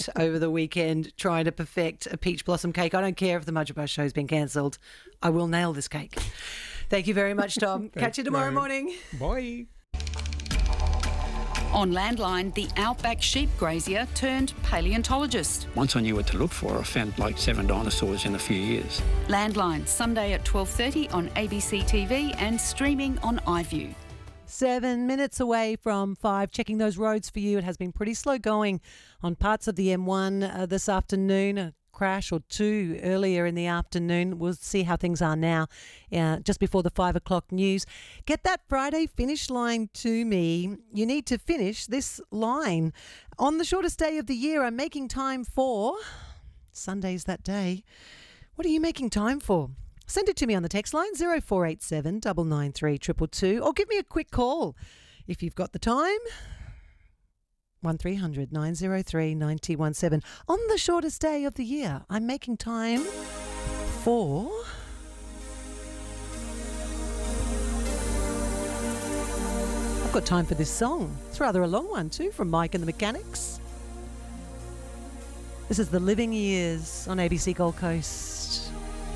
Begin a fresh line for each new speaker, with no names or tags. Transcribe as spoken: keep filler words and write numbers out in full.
night over the weekend trying to perfect a peach blossom cake. I don't care if the Mudgee Bus show's been cancelled. I will nail this cake. Thank you very much, Tom. Catch you tomorrow morning.
Bye.
On Landline, the outback sheep grazier turned paleontologist.
Once I knew what to look for, I found like seven dinosaurs in a few years.
Landline, Sunday at twelve thirty on A B C T V and streaming on iView.
Seven minutes away from five. Checking those roads for you. It has been pretty slow going on parts of the M one uh, this afternoon. A crash or two earlier in the afternoon. We'll see how things are now uh, just before the five o'clock news. Get that Friday finish line to me. You need to finish this line. On the shortest day of the year, I'm making time for... Sunday's that day. What are you making time for? Send it to me on the text line zero four eight seven nine nine three two two two or give me a quick call if you've got the time. one three hundred nine oh three nine oh one seven. On the shortest day of the year, I'm making time for... I've got time for this song. It's rather a long one too, from Mike and the Mechanics. This is The Living Years on A B C Gold Coast.